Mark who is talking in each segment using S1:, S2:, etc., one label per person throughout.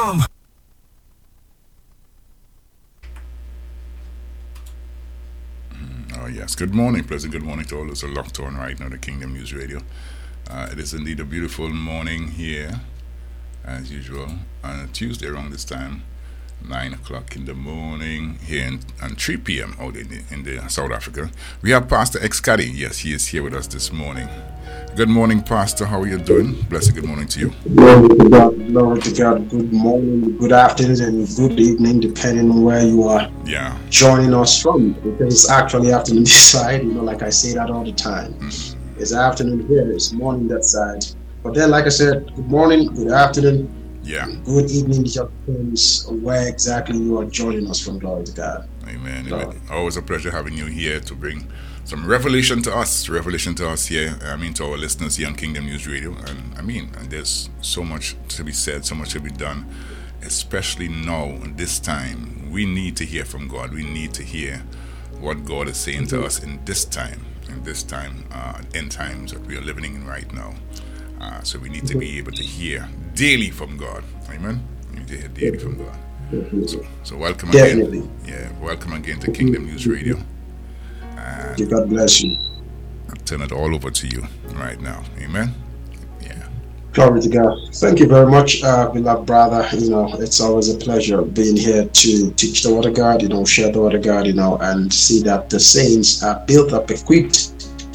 S1: Boom!
S2: Oh, yes. Good morning, pleasant good morning to all those who are locked on right now to Kingdom News Radio. It is indeed a beautiful morning here, as usual, on a Tuesday around this time, 9 o'clock in the morning here and 3 p.m. out in the South Africa. We have Pastor X Caddy. Yes, he is here with us this morning. Good morning, Pastor. How are you doing? Blessed good morning to you.
S3: Glory to God, glory to God. Good morning, good afternoon, and good evening, depending on where you are joining us from. Because it's actually afternoon this side, like I say that all the time. It's afternoon here, it's morning that side. But then, like I said, good morning, good afternoon, good evening, it just depends where exactly you are joining us from. Glory to God.
S2: Amen. Amen. Always a pleasure having you here to bring some revelation to us here, to our listeners here on Kingdom News Radio. And there's so much to be said, so much to be done, especially now, this time. We need to hear from God. We need to hear what God is saying to us in this time, end times that we are living in right now. So we need to be able to hear daily from God. Amen? We need to hear daily from God. So welcome again. Welcome again to Kingdom News Radio.
S3: God bless you.
S2: I'll turn it all over to you right now. Amen.
S3: Glory to God. Thank you very much, beloved brother. It's always a pleasure being here to teach the word of God, share the word of God, and see that the saints are built up, equipped,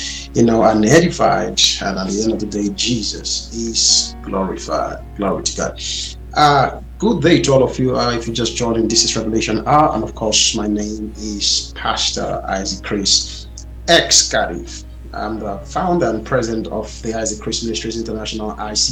S3: and edified. And at the end of the day, Jesus is glorified. Glory to God. Good day to all of you. If you're just joining, this is Revelation Hour, and of course, my name is Pastor Isaac Chris X Caddy. I'm the founder and president of the Isaac Chris Ministries International,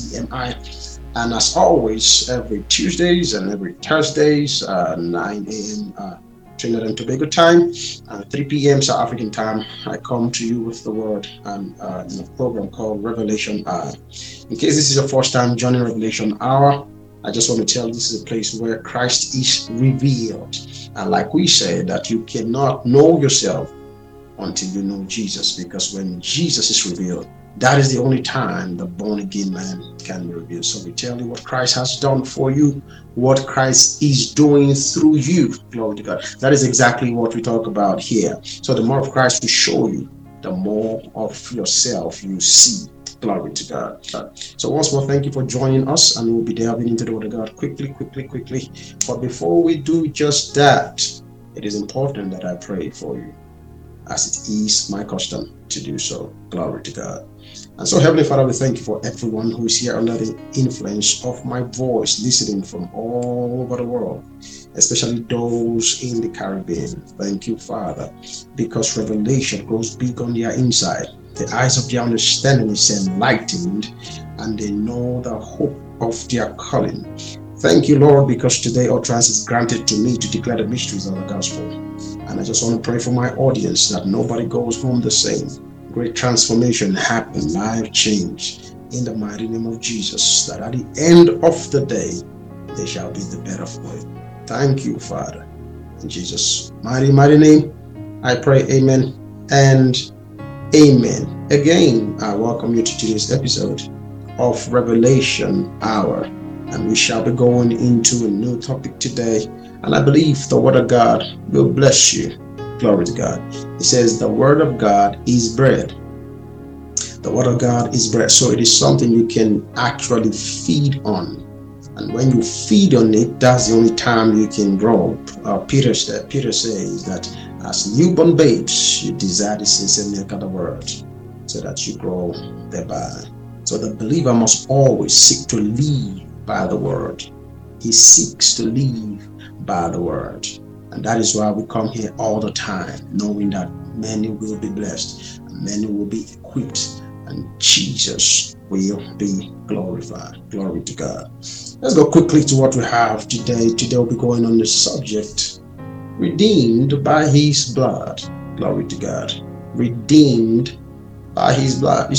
S3: ICMI. And as always, every Tuesdays and every Thursdays, 9 a.m. Trinidad and Tobago time, 3 p.m. South African time, I come to you with the word and in a program called Revelation Hour. In case this is your first time joining Revelation Hour, I just want to tell you this is a place where Christ is revealed. And like we said, that you cannot know yourself until you know Jesus, because when Jesus is revealed, that is the only time the born again man can be revealed. So we tell you what Christ has done for you, what Christ is doing through you. Glory to God. That is exactly what we talk about here. So the more of Christ we show you, the more of yourself you see. Glory to God. So once more, thank you for joining us, and we'll be delving into the word of God quickly. But before we do just that, it is important that I pray for you, as it is my custom to do so. Glory to God. And so, Heavenly Father, we thank you for everyone who is here under the influence of my voice, listening from all over the world, especially those in the Caribbean. Thank you, Father, because revelation grows big on their inside. The eyes of their understanding is enlightened, and they know the hope of their calling. Thank you, Lord, because today utterance is granted to me to declare the mysteries of the gospel. And I just want to pray for my audience that nobody goes home the same. Great transformation happen, life change, in the mighty name of Jesus, that at the end of the day, they shall be the better for it. Thank you, Father. In Jesus' mighty name, I pray, amen and amen. Again, I welcome you to today's episode of Revelation Hour, and we shall be going into a new topic today, and I believe the word of God will bless you. Glory to God. It says the word of God is bread. The word of God is bread, so it is something you can actually feed on, and when you feed on it, that's the only time you can grow. Peter says that as newborn babes, you desire the sincere milk of the word, so that you grow thereby. So the believer must always seek to live by the word. He seeks to live by the word. And that is why we come here all the time, knowing that many will be blessed, and many will be equipped, and Jesus will be glorified. Glory to God. Let's go quickly to what we have today. Today we'll be going on the subject, redeemed by his blood. Glory to God. Redeemed by his blood.